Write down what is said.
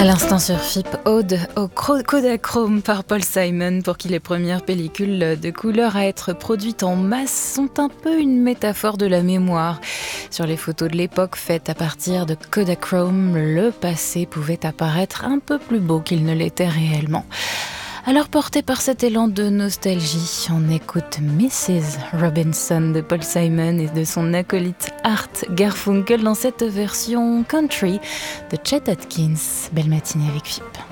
À l'instant sur FIP, Ode au Kodachrome par Paul Simon, pour qui les premières pellicules de couleur à être produites en masse sont un peu une métaphore de la mémoire. Sur les photos de l'époque faites à partir de Kodachrome, le passé pouvait apparaître un peu plus beau qu'il ne l'était réellement. Alors, porté par cet élan de nostalgie, on écoute Mrs. Robinson de Paul Simon et de son acolyte Art Garfunkel dans cette version country de Chet Atkins. Belle matinée avec FIP.